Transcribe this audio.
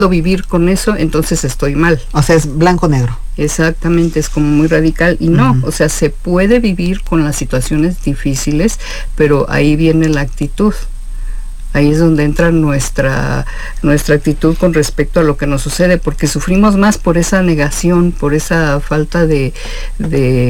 vivir con eso, entonces estoy mal. O sea, es blanco-negro. Exactamente, es como muy radical y no, o sea, se puede vivir con las situaciones difíciles, pero ahí viene la actitud. Ahí es donde entra nuestra actitud con respecto a lo que nos sucede, porque sufrimos más por esa negación, por esa falta de